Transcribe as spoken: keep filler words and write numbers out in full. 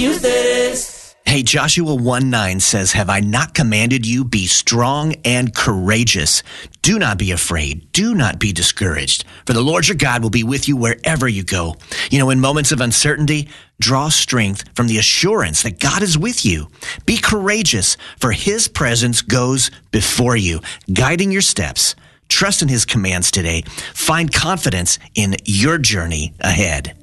Hey, Joshua one nine says, have I not commanded you, be strong and courageous? Do not be afraid. Do not be discouraged. For the Lord your God will be with you wherever you go. You know, in moments of uncertainty, draw strength from the assurance that God is with you. Be courageous, for his presence goes before you, guiding your steps. Trust in his commands today. Find confidence in your journey ahead.